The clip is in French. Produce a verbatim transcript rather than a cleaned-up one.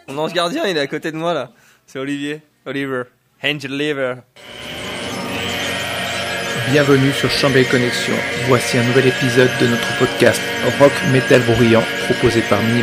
Mon ange gardien, il est à côté de moi là. C'est Olivier. Oliver. Angel Liver. Bienvenue sur Chambéry Connexion. Voici un nouvel épisode de notre podcast Rock Metal Bruyant proposé par Mini